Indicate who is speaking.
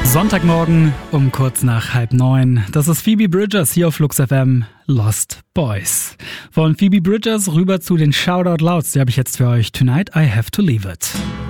Speaker 1: Sonntagmorgen um kurz nach 8:30. Das ist Phoebe Bridgers hier auf Flux FM, Lost Boys. Von Phoebe Bridgers rüber zu den Shoutout Louds, die habe ich jetzt für euch. Tonight I Have to Leave It.